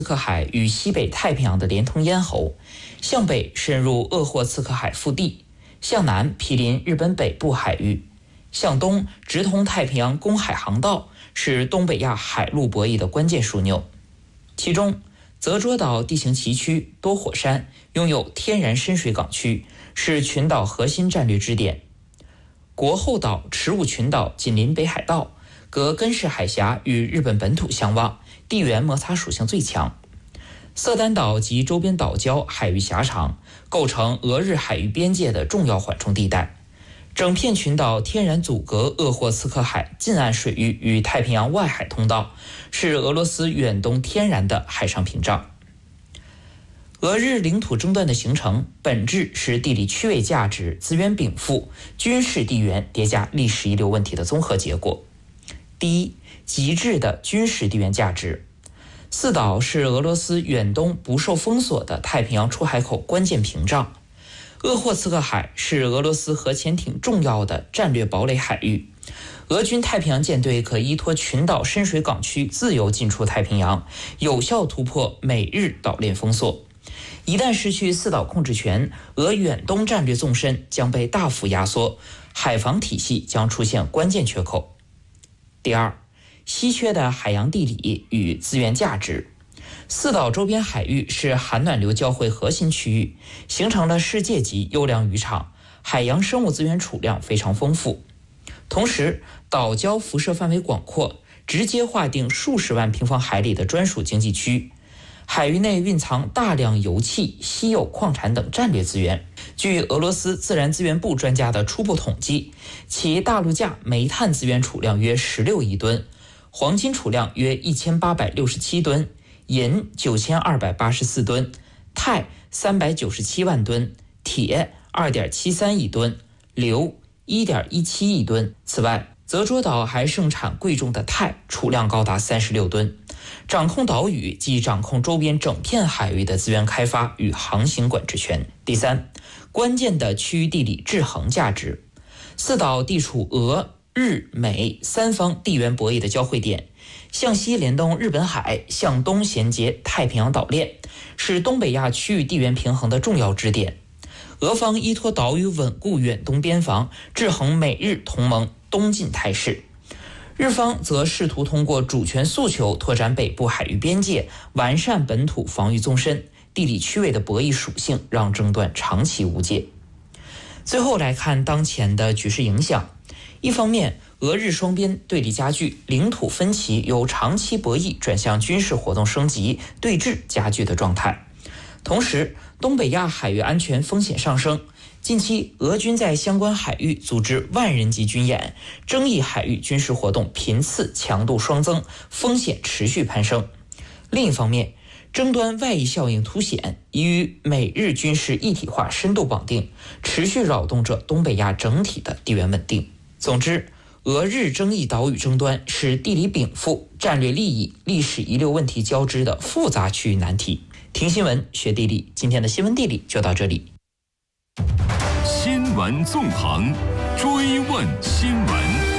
刺客海与西北太平洋的连通咽喉，向北深入鄂霍次克海腹地，向南毗邻日本北部海域，向东直通太平洋公海航道，是东北亚海陆博弈的关键枢纽。其中，泽捉岛地形崎岖，多火山，拥有天然深水港区，是群岛核心战略支点。国后岛、池务群岛紧邻北海道，隔根室海峡与日本本土相望，地缘摩擦属性最强。色丹岛及周边岛礁海域狭长，构成俄日海域边界的重要缓冲地带。整片群岛天然阻隔鄂霍次克海近岸水域与太平洋外海通道，是俄罗斯远东天然的海上屏障。俄日领土争端的形成，本质是地理区位价值、资源禀赋、军事地缘叠加历史遗留问题的综合结果。第一，极致的军事地缘价值。四岛是俄罗斯远东不受封锁的太平洋出海口关键屏障。鄂霍次克海是俄罗斯核潜艇重要的战略堡垒海域，俄军太平洋舰队可依托群岛深水港区自由进出太平洋，有效突破美日岛链封锁。一旦失去四岛控制权，俄远东战略纵深将被大幅压缩，海防体系将出现关键缺口。第二，稀缺的海洋地理与资源价值。四岛周边海域是寒暖流交汇核心区域，形成了世界级优良渔场，海洋生物资源储量非常丰富。同时，岛礁辐射范围广阔，直接划定数十万平方海里的专属经济区。海域内蕴藏大量油气、稀有矿产等战略资源。据俄罗斯自然资源部专家的初步统计，其大陆架煤炭资源储量约16亿吨，黄金储量约1867吨，银9284吨，钛397万吨，铁2.73亿吨，硫1.17亿吨。此外，泽捉岛还盛产贵重的钛，储量高达36吨。掌控岛屿即掌控周边整片海域的资源开发与航行管制权。第三，关键的区域地理制衡价值。四岛地处俄、日、美三方地缘博弈的交汇点，向西联动日本海，向东衔接太平洋岛链，是东北亚区域地缘平衡的重要支点。俄方依托岛屿稳固远东边防，制衡美日同盟东进态势。日方则试图通过主权诉求拓展北部海域边界，完善本土防御纵深。地理区位的博弈属性让争端长期无解。最后来看当前的局势影响。一方面，俄日双边对立加剧，领土分歧由长期博弈转向军事活动升级、对峙加剧的状态。同时，东北亚海域安全风险上升。近期，俄军在相关海域组织万人级军演，争议海域军事活动频次强度双增，风险持续攀升。另一方面，争端外溢效应凸显，已与美日军事一体化深度绑定，持续扰动着东北亚整体的地缘稳定。总之，俄日争议岛屿争端是地理禀赋、战略利益、历史遗留问题交织的复杂区域难题。听新闻，学地理，今天的新闻地理就到这里。 新闻纵横，追问新闻。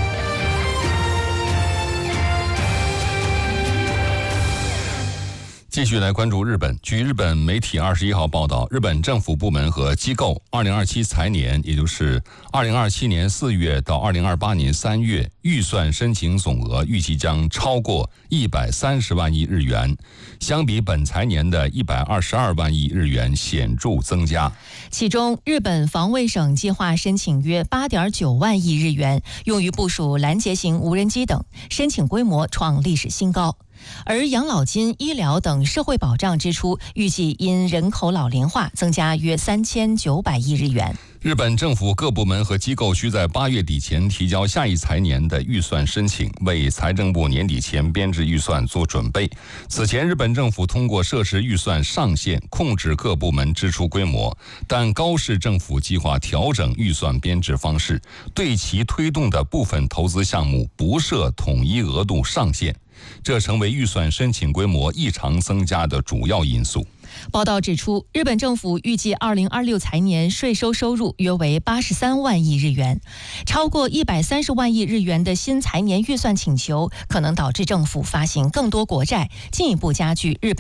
继续来关注日本。据日本媒体21号报道，日本政府部门和机构2027财年，也就是2027年4月到2028年3月，预算申请总额预计将超过130万亿日元，相比本财年的122万亿日元显著增加。 其中，日本防卫省计划申请约8.9万亿日元，用于部署拦截型无人机等，申请规模创历史新高。而养老金、医疗等社会保障支出预计因人口老龄化增加约3900亿日元。 日本政府各部门和机构需在8月底前提交下一财年的预算申请，为财政部年底前编制预算做准备。此前，日本政府通过设置预算上限，控制各部门支出规模，但高市政府计划调整预算编制方式，对其推动的部分投资项目不设统一额度上限，这成为预算申请规模异常增加的主要因素。 报道指出，日本政府预计2026财年税收收入约为83万亿日元，超过130万亿日元的新财年预算请求，可能导致政府发行更多国债，进一步加剧日本